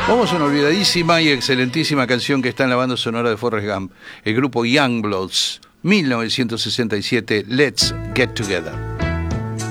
Vamos a una olvidadísima y excelentísima canción que está en la banda sonora de Forrest Gump, el grupo Youngbloods, 1967, Let's Get Together.